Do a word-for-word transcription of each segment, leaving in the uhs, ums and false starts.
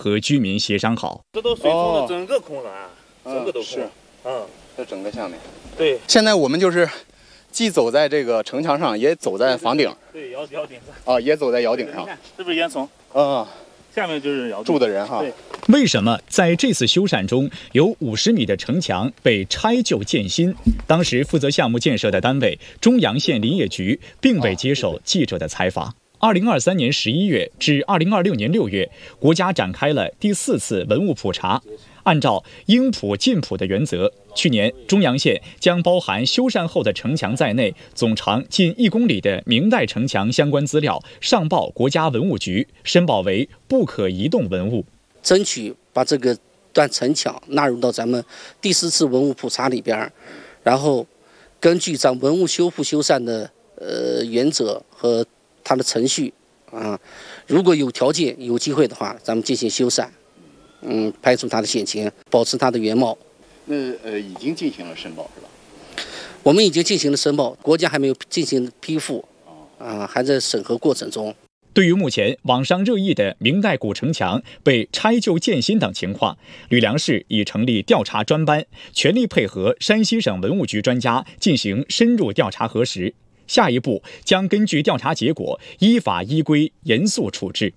和居民协商好。 这都水冲的整个空了啊， 哦、 整个都空。 是， 嗯， 这整个下面。 对， 现在我们就是既走在这个城墙上，也走在房顶。 对，窑窑顶上。 啊，也走在窑顶上。 是不是烟囱？ 啊。 下面就是窑住的人哈。 对。 为什么在这次修缮中有五十米的城墙被拆旧建新？当时负责项目建设的单位中阳县林业局并未接受记者的采访。二零二三年十一月至二零二六年六月，国家展开了第四次文物普查。按照应普尽普的原则，去年中阳县将包含修缮后的城墙在内，总长近一公里的明代城墙相关资料上报国家文物局，申报为不可移动文物， 争取把这个段城墙纳入到咱们第四次文物普查里边，然后根据咱文物修复修缮的呃原则和它的程序啊，如果有条件有机会的话，咱们进行修缮。嗯，排除它的险情，保持它的原貌。 那呃，已经进行了申报是吧？ 我们已经进行了申报，国家还没有进行批复，啊，还在审核过程中。 对于目前网上热议的明代古城墙被拆旧建新等情况，吕梁市已成立调查专班，全力配合山西省文物局专家进行深入调查核实。下一步将根据调查结果，依法依规严肃处置。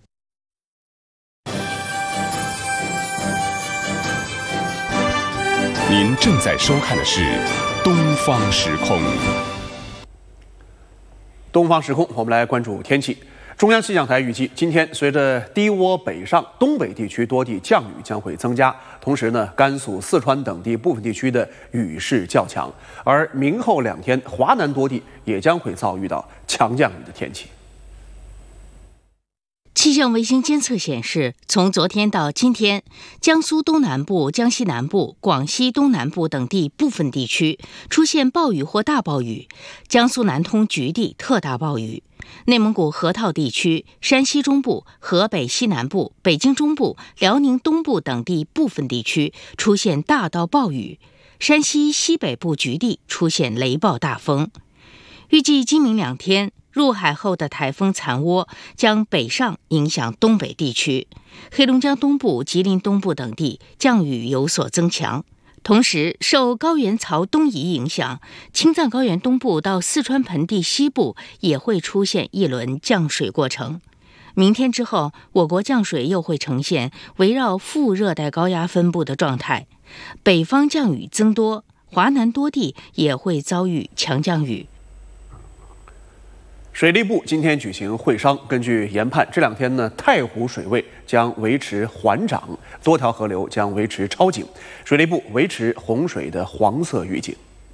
您正在收看的是《东方时空》。 东方时空，我们来关注天气。中央气象台预计，今天随着低涡北上，东北地区多地降雨将会增加，同时呢，甘肃、四川等地部分地区的雨势较强，而明后两天，华南多地也将会遭遇到强降雨的天气。 气象卫星监测显示，从昨天到今天，江苏东南部、江西南部、广西东南部等地部分地区出现暴雨或大暴雨，江苏南通局地特大暴雨，内蒙古河套地区、山西中部、河北西南部、北京中部、辽宁东部等地部分地区出现大到暴雨，山西西北部局地出现雷暴大风。预计今明两天，入海后的台风残涡将北上影响东北地区，黑龙江东部、吉林东部等地降雨有所增强。同时，受高原槽东移影响，青藏高原东部到四川盆地西部也会出现一轮降水过程。明天之后，我国降水又会呈现围绕副热带高压分布的状态，北方降雨增多，华南多地也会遭遇强降雨。 水利部今天举行会商，根据研判，这两天呢，太湖水位将维持缓涨，多条河流将维持超警。水利部维持洪水的黄色预警。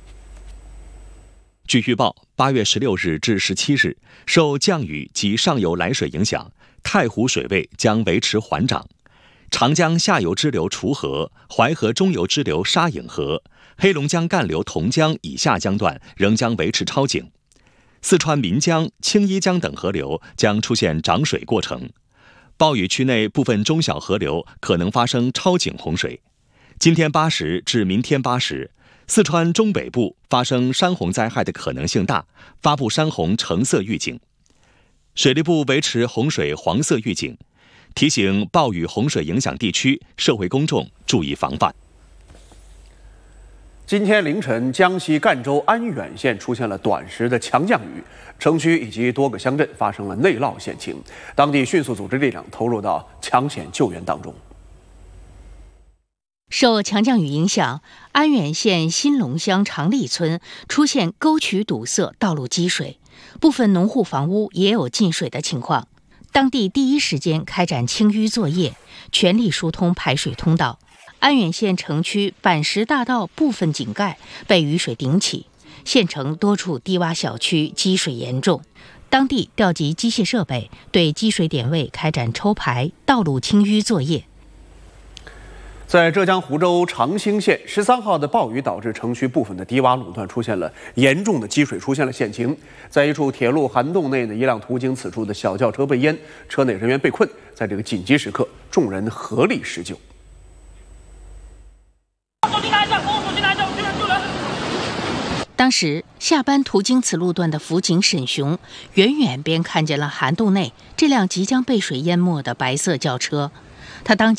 据预报，八月十六日至十七日，受降雨及上游来水影响，太湖水位将维持缓涨。长江下游支流滁河、淮河中游支流沙颍河、黑龙江干流同江以下江段仍将维持超警。四川岷江、青衣江等河流将出现涨水过程，暴雨区内部分中小河流可能发生超警洪水。今天八时至明天八时，四川中北部发生山洪灾害的可能性大，发布山洪橙色预警。水利部维持洪水黄色预警，提醒暴雨洪水影响地区社会公众注意防范。 今天凌晨，江西赣州安远县出现了短时的强降雨，城区以及多个乡镇发生了内涝险情，当地迅速组织力量投入到抢险救援当中。 受强降雨影响，安远县新隆乡长利村出现沟渠堵塞、道路积水，部分农户房屋也有进水的情况。当地第一时间开展清淤作业，全力疏通排水通道。安远县城区板石大道部分井盖被雨水顶起，县城多处低洼小区积水严重，当地调集机械设备对积水点位开展抽排、道路清淤作业。 在浙江湖州长兴县，十三号的暴雨导致城区部分的低洼路段出现了严重的积水，出现了险情。在一处铁路涵洞内呢，一辆途经此处的小轿车被淹，车内人员被困。在这个紧急时刻，众人合力施救。 当时下班途经此路段的辅警沈雄，远远便看见了涵洞内这辆即将被水淹没的白色轿车，他当